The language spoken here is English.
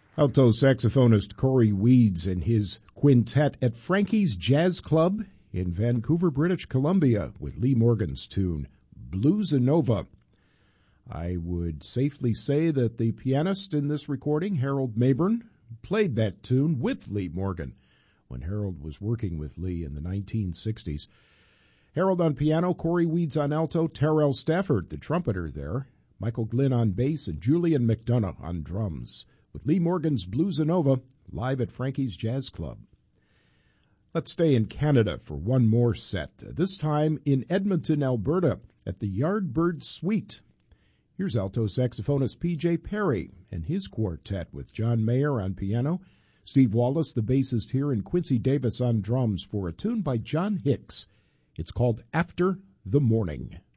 Alto saxophonist Corey Weeds and his quintet at Frankie's Jazz Club in Vancouver, British Columbia, with Lee Morgan's tune, Bluesanova. I would safely say that the pianist in this recording, Harold Mabern, played that tune with Lee Morgan when Harold was working with Lee in the 1960s. Harold on piano, Corey Weeds on alto, Terrell Stafford, the trumpeter there, Michael Glynn on bass, and Julian McDonough on drums, with Lee Morgan's Bluesanova live at Frankie's Jazz Club. Let's stay in Canada for one more set, this time in Edmonton, Alberta, at the Yardbird Suite. Here's alto saxophonist P.J. Perry and his quartet with John Mayer on piano, Steve Wallace, the bassist here, and Quincy Davis on drums for a tune by John Hicks. It's called After the Morning.